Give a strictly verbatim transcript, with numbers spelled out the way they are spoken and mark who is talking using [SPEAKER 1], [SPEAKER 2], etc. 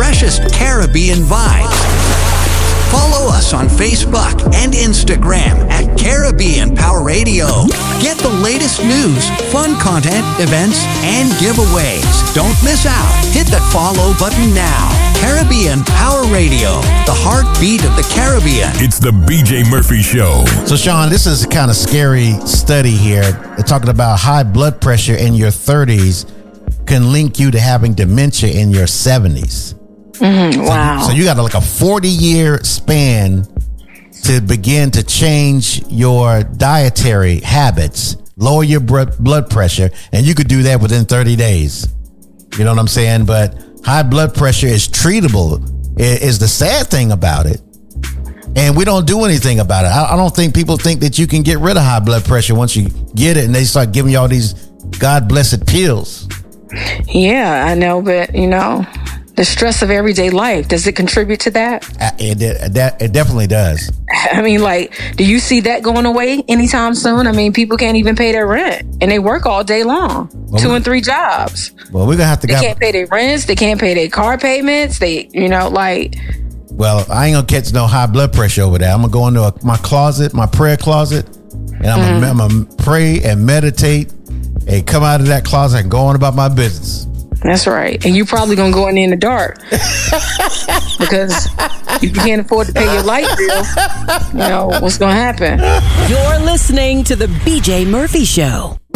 [SPEAKER 1] freshest Caribbean vibes. Follow us on Facebook and Instagram at Caribbean Power Radio. Get the latest news, fun content, events, and giveaways. Don't miss out. Hit that follow button now. Caribbean Power Radio, the heartbeat of the Caribbean.
[SPEAKER 2] It's the B J Murphy Show.
[SPEAKER 3] So, Sean, this is a kind of scary study here. They're talking about high blood pressure in your thirties can link you to having dementia in your seventies.
[SPEAKER 4] Mm-hmm. Wow.
[SPEAKER 3] So, so you got like a forty-year span to begin to change your dietary habits, lower your blood pressure, and you could do that within thirty days. You know what I'm saying? But high blood pressure is treatable, is the sad thing about it. And we don't do anything about it. I, I don't think people think that you can get rid of high blood pressure once you get it and they start giving you all these God-blessed pills.
[SPEAKER 4] Yeah, I know, but, you know, the stress of everyday life, does it contribute to that?
[SPEAKER 3] It, it, it, it definitely does.
[SPEAKER 4] I mean, like, do you see that going away anytime soon? I mean, people can't even pay their rent, and they work all day long, well, two and three jobs.
[SPEAKER 3] Well, we're going to have to...
[SPEAKER 4] They
[SPEAKER 3] got,
[SPEAKER 4] can't pay their rents. They can't pay their car payments. They, you know, like...
[SPEAKER 3] Well, I ain't going to catch no high blood pressure over there. I'm going to go into a, my closet, my prayer closet, and I'm mm-hmm. going to pray and meditate and come out of that closet and go on about my business.
[SPEAKER 4] That's right. And you're probably going to go in there in the dark because if you can't afford to pay your light bill, you know, what's going to happen?
[SPEAKER 5] You're listening to the B J Murphy Show.